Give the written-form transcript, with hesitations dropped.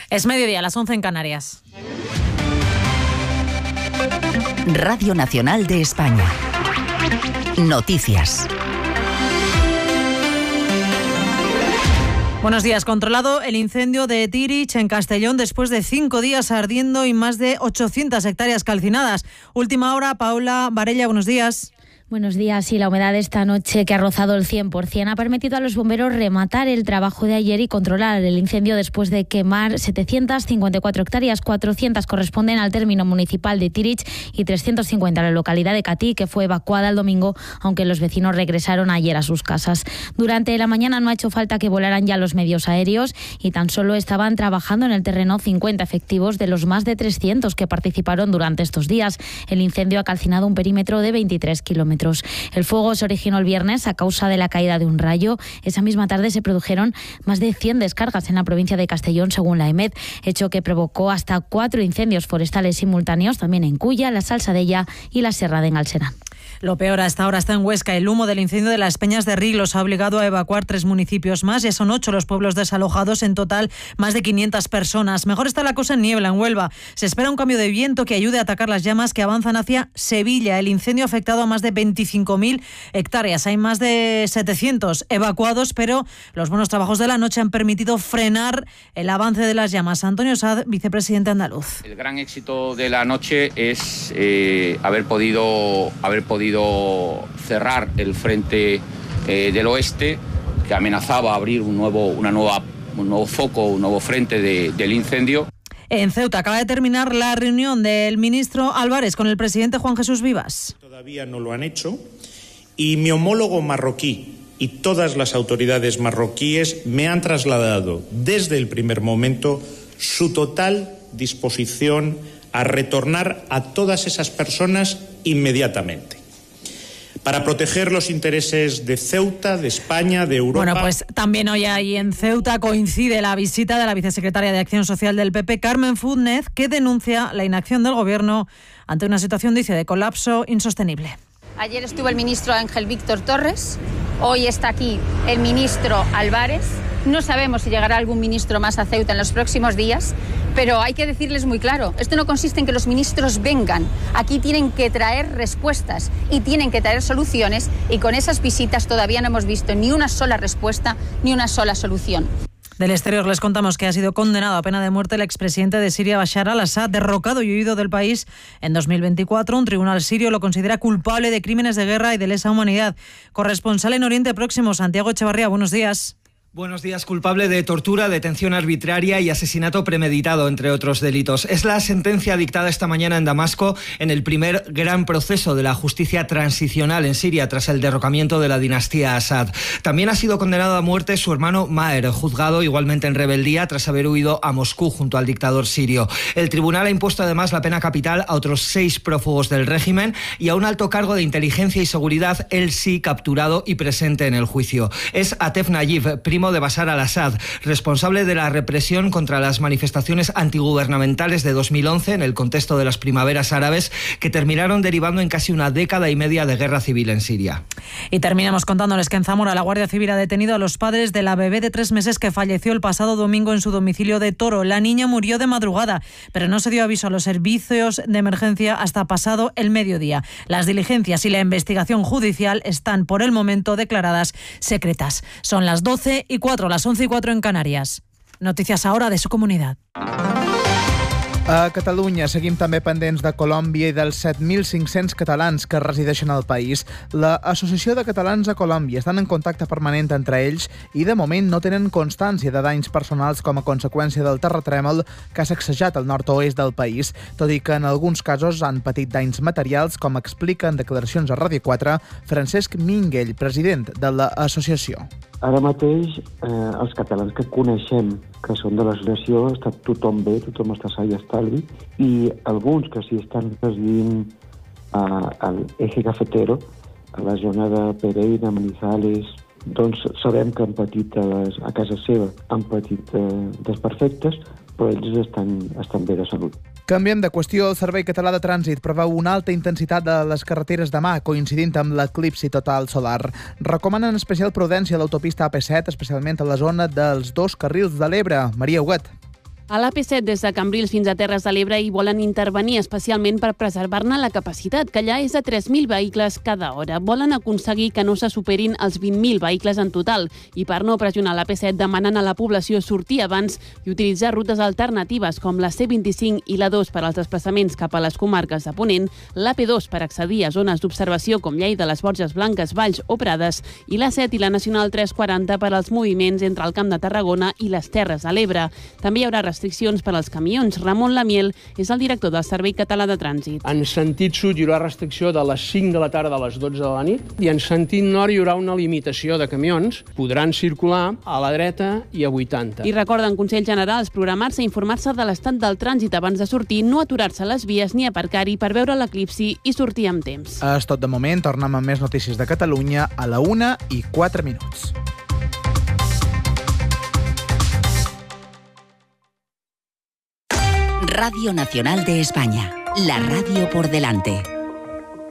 Es mediodía, a las 11 en Canarias. Radio Nacional de España. Noticias. Buenos días. Controlado el incendio de Tirich en Castellón después de 5 días ardiendo y más de 800 hectáreas calcinadas. Última hora, Paula Varella, buenos días. Buenos días. Y la humedad de esta noche, que ha rozado el 100%, ha permitido a los bomberos rematar el trabajo de ayer y controlar el incendio después de quemar 754 hectáreas. 400 corresponden al término municipal de Tirich y 350 a la localidad de Catí, que fue evacuada el domingo, aunque los vecinos regresaron ayer a sus casas. Durante la mañana no ha hecho falta que volaran ya los medios aéreos y tan solo estaban trabajando en el terreno 50 efectivos de los más de 300 que participaron durante estos días. El incendio ha calcinado un perímetro de 23 kilómetros. El fuego se originó el viernes a causa de la caída de un rayo. Esa misma tarde se produjeron más de 100 descargas en la provincia de Castellón, según la EMET, hecho que provocó hasta 4 incendios forestales simultáneos, también en Culla, la Salsadella y la Serra de Galserán. Lo peor hasta ahora está en Huesca. El humo del incendio de las Peñas de Riglos ha obligado a evacuar 3 municipios más. Ya son 8 los pueblos desalojados, en total más de 500 personas. Mejor está la cosa en Niebla, en Huelva. Se espera un cambio de viento que ayude a atacar las llamas que avanzan hacia Sevilla. El incendio ha afectado a más de 25.000 hectáreas. Hay más de 700 evacuados, pero los buenos trabajos de la noche han permitido frenar el avance de las llamas. Antonio Saad, vicepresidente andaluz. El gran éxito de la noche es haber podido cerrar el frente del oeste, que amenazaba abrir un nuevo foco, un nuevo frente del incendio. En Ceuta acaba de terminar la reunión del ministro Álvarez con el presidente Juan Jesús Vivas. Todavía no lo han hecho y mi homólogo marroquí y todas las autoridades marroquíes me han trasladado desde el primer momento su total disposición a retornar a todas esas personas inmediatamente, para proteger los intereses de Ceuta, de España, de Europa. Bueno, pues también hoy ahí en Ceuta coincide la visita de la vicesecretaria de Acción Social del PP, Carmen Fúdnez, que denuncia la inacción del Gobierno ante una situación, dice, de colapso insostenible. Ayer estuvo el ministro Ángel Víctor Torres, hoy está aquí el ministro Álvarez. No sabemos si llegará algún ministro más a Ceuta en los próximos días, pero hay que decirles muy claro, esto no consiste en que los ministros vengan, aquí tienen que traer respuestas y tienen que traer soluciones, y con esas visitas todavía no hemos visto ni una sola respuesta ni una sola solución. Del exterior les contamos que ha sido condenado a pena de muerte el expresidente de Siria, Bashar al-Assad, derrocado y huido del país en 2024. Un tribunal sirio lo considera culpable de crímenes de guerra y de lesa humanidad. Corresponsal en Oriente Próximo, Santiago Echevarría, buenos días. Buenos días. Culpable de tortura, detención arbitraria y asesinato premeditado, entre otros delitos. Es la sentencia dictada esta mañana en Damasco en el primer gran proceso de la justicia transicional en Siria tras el derrocamiento de la dinastía Assad. También ha sido condenado a muerte su hermano Maher, juzgado igualmente en rebeldía tras haber huido a Moscú junto al dictador sirio. El tribunal ha impuesto además la pena capital a otros 6 prófugos del régimen y a un alto cargo de inteligencia y seguridad, él sí capturado y presente en el juicio. Es Atef Nayib, primo de Bashar al-Assad, responsable de la represión contra las manifestaciones antigubernamentales de 2011 en el contexto de las primaveras árabes, que terminaron derivando en casi una década y media de guerra civil en Siria. Y terminamos contándoles que en Zamora la Guardia Civil ha detenido a los padres de la bebé de 3 meses que falleció el pasado domingo en su domicilio de Toro. La niña murió de madrugada, pero no se dio aviso a los servicios de emergencia hasta pasado el mediodía. Las diligencias y la investigación judicial están por el momento declaradas secretas. Son las 12:04, las 11:04 en Canarias. Noticias ahora de su comunidad. A Catalunya seguim també pendents de Colòmbia i dels 7.500 catalans que resideixen al país. L'Associació de Catalans a Colòmbia estan en contacte permanent entre ells i de moment no tenen constància de danys personals com a conseqüència del terratrèmol que ha sacsejat el nord-oest del país, tot i que en alguns casos han patit danys materials, com explica en declaracions a Ràdio 4 Francesc Minguell, president de l'associació. Ara mateix, els catalans que coneixem que són de l'associació, està tothom bé, tothom està sa i estalvi, i alguns que sí estan residint al Eje Cafetero, a la zona de Pereira, Manizales, doncs sabem que han patit a casa seva, han patit desperfectes, però ells estan bé de salut. Canviem de qüestió. El Servei Català de Trànsit preveu una alta intensitat de les carreteres demà, coincidint amb l'eclipsi total solar. Recomanen especial prudència a l'autopista AP7, especialment a la zona dels 2 carrils de l'Ebre. Maria Huguet. A l'AP7 des de Cambrils fins a Terres de l'Ebre hi volen intervenir especialment per preservar-ne la capacitat, que allà és de 3.000 vehicles cada hora. Volen aconseguir que no se superin els 20.000 vehicles en total i per no pressionar l'AP7 demanen a la població sortir abans i utilitzar rutes alternatives com la C25 i la 2 per als desplaçaments cap a les comarques de Ponent, l'AP2 per accedir a zones d'observació com Lleida, les Borges Blanques, Valls o Prades i la 7 i la Nacional 340 per als moviments entre el Camp de Tarragona i les Terres de l'Ebre. També hi haurà restriccions per als camions. Ramon Lamiel és el director del Servei Català de Trànsit. En sentit sud hi haurà restricció de les 5 de la tarda a les 12 de la nit i en sentit nord hi haurà una limitació de camions. Podran circular a la dreta i a 80. I recorden Consells Generals programar-se i informar-se de l'estat del trànsit abans de sortir, no aturar-se a les vies ni aparcar-hi per veure l'eclipsi i sortir amb temps. És tot de moment. Tornem amb més notícies de Catalunya a la 1:04. Radio Nacional de España, la radio por delante.